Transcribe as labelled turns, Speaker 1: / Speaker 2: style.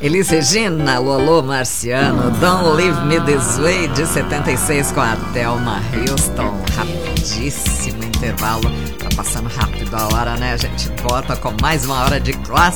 Speaker 1: Elis Regina, Lolo Marciano, Don't Leave Me This Way, de 76, com a Thelma Houston. Rapidíssimo intervalo, tá passando rápido a hora, né? A gente volta com mais uma hora de classe.